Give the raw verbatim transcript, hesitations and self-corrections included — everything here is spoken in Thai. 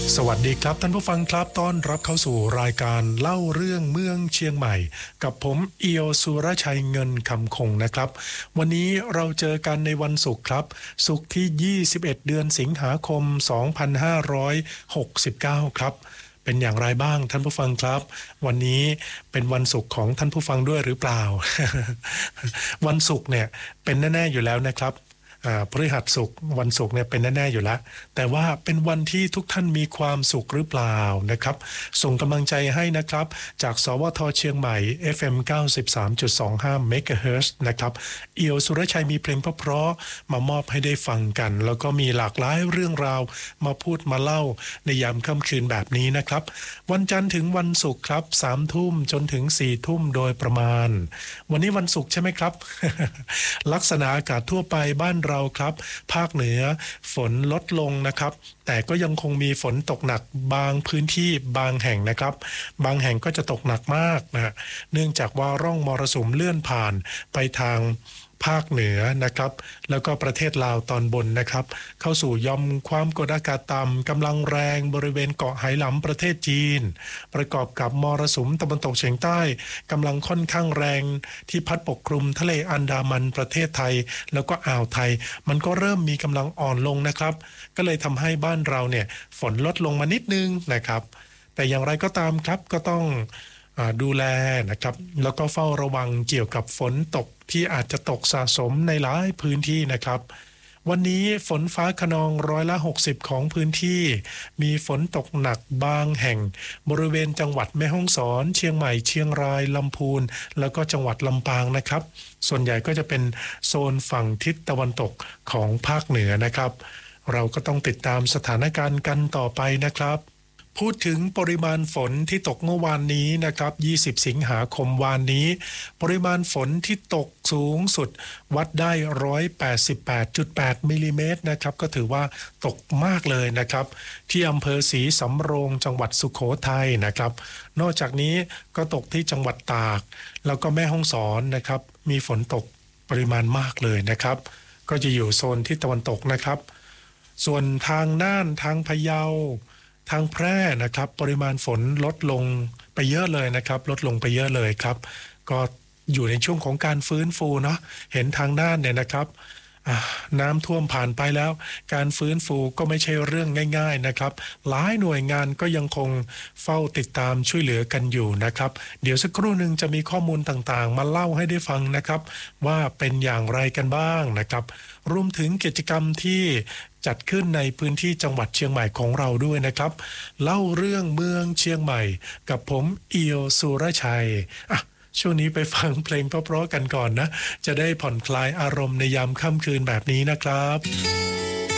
สวัสดีครับท่านผู้ฟังครับต้อนรับเข้าสู่รายการเล่าเรื่องเมืองเชียงใหม่กับผมเอียวสุรชัยเงินคำคงนะครับวันนี้เราเจอกันในวันศุกร์ครับศุกร์ที่ยี่สิบเอ็ดเดือนสิงหาคมสองพันห้าร้อยหกสิบเก้าครับเป็นอย่างไรบ้างท่านผู้ฟังครับวันนี้เป็นวันศุกร์ของท่านผู้ฟังด้วยหรือเปล่า วันศุกร์เนี่ยเป็นแน่ๆอยู่แล้วนะครับพฤหัสศุกร์วันศุกร์เนี่ยเป็นแน่ๆอยู่แล้วแต่ว่าเป็นวันที่ทุกท่านมีความสุขหรือเปล่านะครับส่งกำลังใจให้นะครับจากสวทเชียงใหม่ เอฟ เอ็ม เก้าสิบสามจุดสองห้า เมกะเฮิรตซ์นะครับเอียวสุรชัยมีเพลงเพราะๆมามอบให้ได้ฟังกันแล้วก็มีหลากหลายเรื่องราวมาพูดมาเล่าในยามค่ำคืนแบบนี้นะครับวันจันทร์ถึงวันศุกร์ครับสามทุ่มจนถึงสี่ทุ่มโดยประมาณวันนี้วันศุกร์ใช่ไหมครับ ลักษณะอากาศทั่วไปบ้านเราครับภาคเหนือฝนลดลงนะครับแต่ก็ยังคงมีฝนตกหนักบางพื้นที่บางแห่งนะครับบางแห่งก็จะตกหนักมากนะเนื่องจากว่าร่องมรสุมเลื่อนผ่านไปทางภาคเหนือนะครับแล้วก็ประเทศลาวตอนบนนะครับเข้าสู่ยอมความกดอากาศต่ำกำลังแรงบริเวณเกาะไหหลำประเทศจีนประกอบกับมรสุมตะวันตกเฉียงใต้กำลังค่อนข้างแรงที่พัดปกคลุมทะเลอันดามันประเทศไทยแล้วก็อ่าวไทยมันก็เริ่มมีกำลังอ่อนลงนะครับก็เลยทำให้บ้านเราเนี่ยฝนลดลงมานิดนึงนะครับแต่อย่างไรก็ตามครับก็ต้องดูแลนะครับแล้วก็เฝ้าระวังเกี่ยวกับฝนตกที่อาจจะตกสะสมในหลายพื้นที่นะครับวันนี้ฝนฟ้าคะนองร้อยละหกสิบของพื้นที่มีฝนตกหนักบางแห่งบริเวณจังหวัดแม่ฮ่องสอนเชียงใหม่เชียงรายลำพูนแล้วก็จังหวัดลำปางนะครับส่วนใหญ่ก็จะเป็นโซนฝั่งทิศตะวันตกของภาคเหนือนะครับเราก็ต้องติดตามสถานการณ์กันต่อไปนะครับพูดถึงปริมาณฝนที่ตกเมื่อวานนี้นะครับยี่สิบสิงหาคมวานนี้ปริมาณฝนที่ตกสูงสุดวัดได้หนึ่งร้อยแปดสิบแปดจุดแปดมิลลิเมตรนะครับก็ถือว่าตกมากเลยนะครับที่อำเภอศรีสำโรงจังหวัดสุโขทัยนะครับนอกจากนี้ก็ตกที่จังหวัดตากแล้วก็แม่ฮ่องสอนนะครับมีฝนตกปริมาณมากเลยนะครับก็จะอยู่โซนที่ตะวันตกนะครับส่วนทางน่านทางพะเยาทางแพร่นะครับปริมาณฝนลดลงไปเยอะเลยนะครับลดลงไปเยอะเลยครับก็อยู่ในช่วงของการฟื้นฟูเนาะเห็นทางด้านเนี่ยนะครับน้ำท่วมผ่านไปแล้วการฟื้นฟูก็ไม่ใช่เรื่องง่ายๆนะครับหลายหน่วยงานก็ยังคงเฝ้าติดตามช่วยเหลือกันอยู่นะครับเดี๋ยวสักครู่หนึ่งจะมีข้อมูลต่างๆมาเล่าให้ได้ฟังนะครับว่าเป็นอย่างไรกันบ้างนะครับรวมถึงกิจกรรมที่จัดขึ้นในพื้นที่จังหวัดเชียงใหม่ของเราด้วยนะครับเล่าเรื่องเมืองเชียงใหม่กับผมเอียวสุรชัยอ่ะช่วงนี้ไปฟังเพลงเพราะๆกันก่อนนะจะได้ผ่อนคลายอารมณ์ในยามค่ำคืนแบบนี้นะครับ